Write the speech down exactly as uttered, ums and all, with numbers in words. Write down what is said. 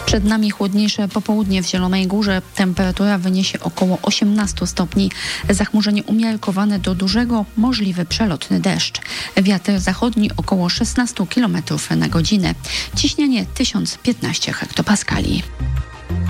Przed nami chłodniejsze popołudnie w Zielonej Górze. Temperatura wyniesie około osiemnaście stopni. Zachmurzenie umiarkowane do dużego, możliwy przelotny deszcz. Wiatr zachodni około szesnaście kilometrów na godzinę. Ciśnienie tysiąc piętnaście hektopaskali.